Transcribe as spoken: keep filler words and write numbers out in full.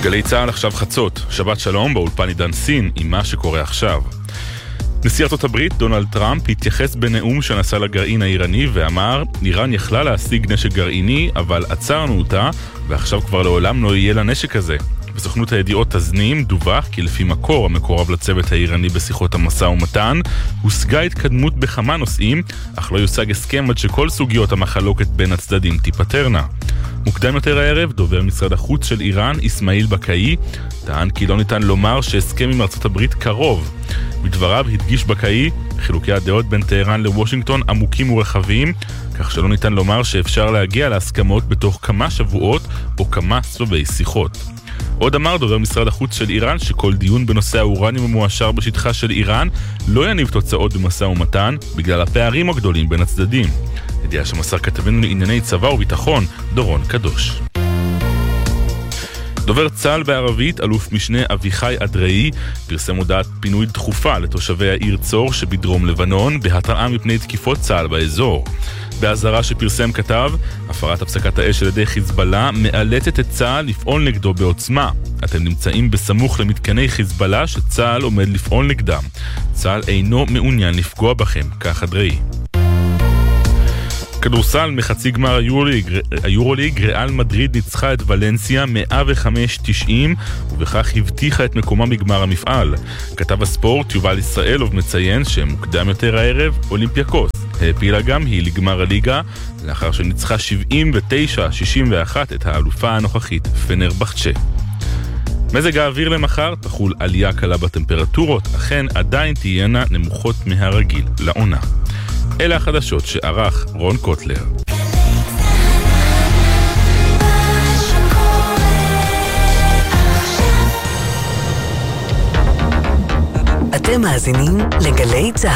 גלי צהל עכשיו חצות, שבת שלום באולפן עידן סין עם מה שקורה עכשיו. נשיא ארצות הברית דונלד טראמפ התייחס בנאום שנשא לגרעין האיראני ואמר, איראן יכלה להשיג נשק גרעיני אבל עצרנו אותה ועכשיו כבר לעולם לא יהיה לה נשק הזה. בסוכנות הידיעות תזנים דווח כי לפי מקור המקורב לצוות האיראני בשיחות המשא ומתן הושגה התקדמות בכמה נושאים אך לא יושג הסכם עד שכל סוגיות המחלוקת בין הצדדים תיפתרנה. מוקדם יותר הערב, דובר משרד החוץ של איראן, אסמאעיל בקאי, טען כי לא ניתן לומר שהסכם עם ארצות הברית קרוב. בדבריו הדגיש בקאי, חילוקי הדעות בין טהרן לוושינגטון עמוקים ורחבים, כך שלא ניתן לומר שאפשר להגיע להסכמות בתוך כמה שבועות או כמה סבבי שיחות. עוד אמר דובר משרד החוץ של איראן שכל דיון בנושא האורניום המואשר בשטחה של איראן לא יניב תוצאות במשא ומתן בגלל הפערים הגדולים בין הצדדים. ידיעה שמסר כתבנו לענייני צבא וביטחון, דורון קדוש. דובר צה"ל בערבית, אלוף משנה אביחי אדראי, פרסם הודעת פינוי דחופה לתושבי העיר צור שבדרום לבנון, בהתראה מפני תקיפות צה"ל באזור. בהזהרה שפרסם כתב, הפרת הפסקת האש על ידי חיזבאללה מאלצת את צה"ל לפעול נגדו בעוצמה. אתם נמצאים בסמוך למתקני חיזבאללה שצה"ל עומד לפעול נגדם. צה"ל אינו מעוניין לפגוע בכם, כך אדראי. כדורסל מחצי גמר היורוליג, היורוליג ריאל מדריד ניצחה את ולנסיה מאה וחמש תשעים ובכך הבטיחה את מקומה בגמר המפעל. כתב הספורט יובל ישראלוב מציין שמוקדם יותר הערב אולימפיאקוס העפילה גם היא לגמר הליגה לאחר שניצחה שבעים ותשע שישים ואחת את האלופה הנוכחית פנרבחצ'ה. מזג האוויר למחר תחול עלייה קלה בטמפרטורות, אכן עדיין תהיינה נמוכות מהרגיל לעונה. אלה החדשות שערך רון קוטלר. אתם מאזינים לגלי צהל.